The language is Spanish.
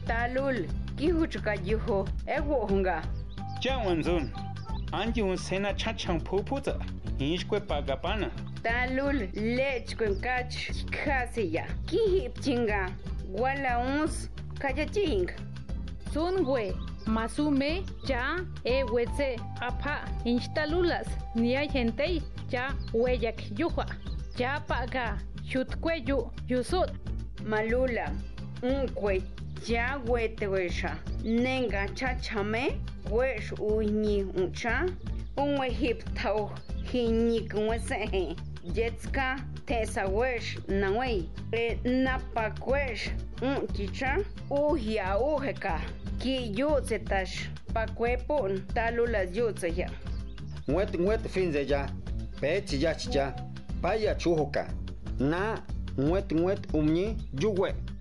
Talul, kihuchka yuho, ewohunga. Chawanzun, anji un sena chachang puputa, inchkwe pagapana. Talul, lechkwen kach, kasiya, kihip chinga, wala uns, kayaching. Sunwe, masume, ya, wetse, apa, instalulas, ni hay gente, ya, hueyak yuja, ya paga, chutcueyu, yusut. Malula, unkwe, ya wetewesha, nenga chachame, wesh uñi uncha, unwehip tau, hinik wesehe, jetska, tesa wesh, nawei, napakwesh, unchicha, uhia uheka, ki yutsetash, pakwepun, talulas yutseya. Nwet finze ya, pechi ya chicha, paya chuhuka, na nwet umni yuwe.